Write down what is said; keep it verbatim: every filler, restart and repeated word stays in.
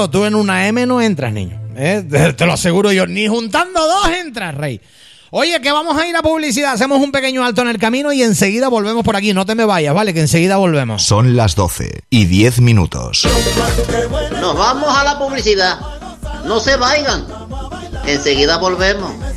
aseguro, tú en una M no entras, niño. ¿Eh? Te, te lo aseguro yo. Ni juntando dos entras, rey. Oye, que vamos a ir a publicidad. Hacemos un pequeño alto en el camino y enseguida volvemos por aquí. No te me vayas, ¿vale? Que enseguida volvemos. Son las doce y diez minutos. Nos vamos a la publicidad. No se vayan. Enseguida volvemos.